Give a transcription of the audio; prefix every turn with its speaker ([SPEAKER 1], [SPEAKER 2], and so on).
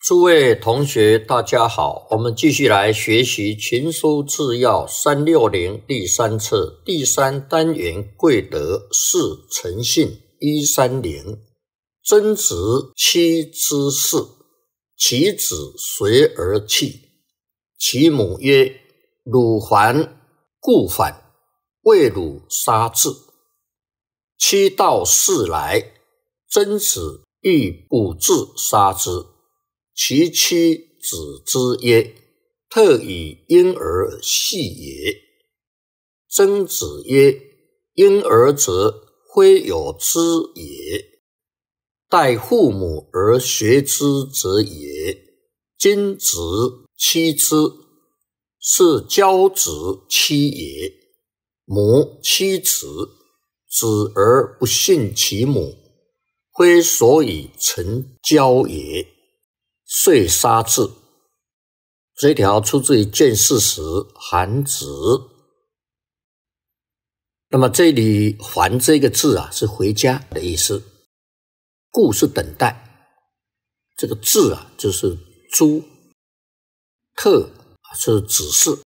[SPEAKER 1] 诸位同学，大家好，我们继续来学习《群书治要360》第3册第3单元贵德4诚信130。曾子妻之事，其子随而弃。其母曰：汝还故反，为汝杀之。妻到事来，曾子欲不自杀之。其妻子之曰：特以婴儿戏也。曾子曰：婴儿则非有之也，待父母而学之者也。今子欺之，是教子欺也。母欺子，子而不信其母，非所以成教也，遂杀之。这条出自于《见事时韩子》。那么这里还这个字啊，是回家的意思。故是等待，这个字啊就是诸，特是指示，